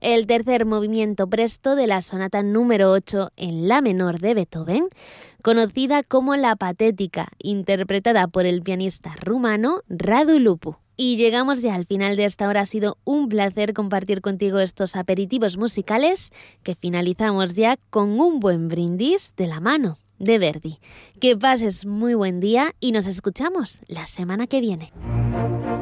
el tercer movimiento presto de la sonata número 8 en la menor de Beethoven, conocida como la Patética, interpretada por el pianista rumano Radu Lupu. Y llegamos ya al final de esta hora. Ha sido un placer compartir contigo estos aperitivos musicales que finalizamos ya con un buen brindis de la mano de Verdi. Que pases muy buen día y nos escuchamos la semana que viene.